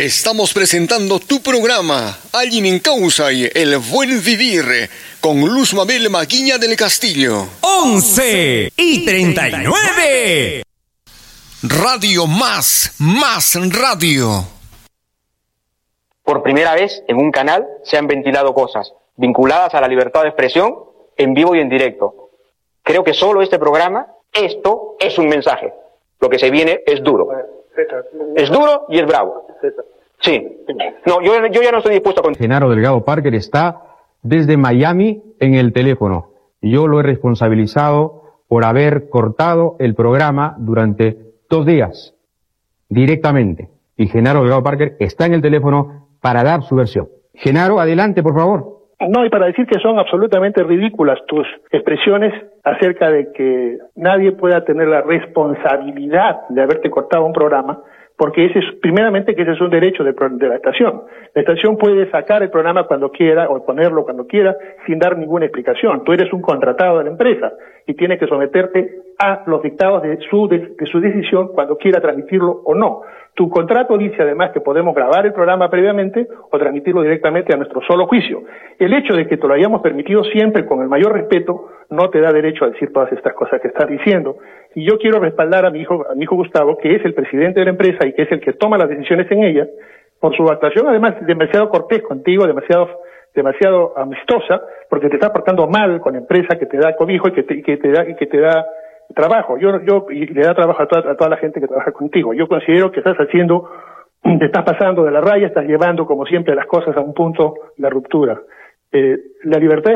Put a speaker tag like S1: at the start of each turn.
S1: Estamos presentando tu programa, Alguien en Causa y El Buen Vivir, con Luz Mabel Maguiña del Castillo.
S2: 11:39.
S1: Radio Más Radio.
S3: Por primera vez en un canal se han ventilado cosas vinculadas a la libertad de expresión en vivo y en directo. Creo que solo este programa, esto es un mensaje. Lo que se viene es duro. Es duro y es bravo. Sí. No, yo ya no estoy dispuesto a continuar.
S4: Genaro Delgado Parker está desde Miami en el teléfono. Yo lo he responsabilizado por haber cortado el programa durante 2 días, directamente. Y Genaro Delgado Parker está en el teléfono para dar su versión. Genaro, adelante, por favor.
S5: No, y para decir que son absolutamente ridículas tus expresiones acerca de que nadie pueda tener la responsabilidad de haberte cortado un programa, porque primeramente que ese es un derecho de la estación. La estación puede sacar el programa cuando quiera o ponerlo cuando quiera sin dar ninguna explicación. Tú eres un contratado de la empresa y tienes que someterte a los dictados de su decisión cuando quiera transmitirlo o no. Tu contrato dice además que podemos grabar el programa previamente o transmitirlo directamente a nuestro solo juicio. El hecho de que te lo hayamos permitido siempre con el mayor respeto no te da derecho a decir todas estas cosas que estás diciendo. Y yo quiero respaldar a mi hijo Gustavo, que es el presidente de la empresa y que es el que toma las decisiones en ella, por su actuación además demasiado cortés contigo, demasiado amistosa, porque te está portando mal con la empresa que te da cobijo y que te da trabajo. Y le da trabajo a toda la gente que trabaja contigo. Yo considero que te estás pasando de la raya, estás llevando como siempre las cosas a un punto de ruptura. La libertad